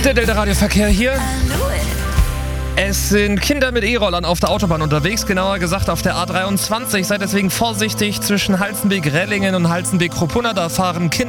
Der Radioverkehr hier. Es sind Kinder mit E-Rollern auf der Autobahn unterwegs, genauer gesagt auf der A23. Seid deswegen vorsichtig zwischen Halstenbek-Rellingen und Halstenbek-Kruppuna. Da fahren Kinder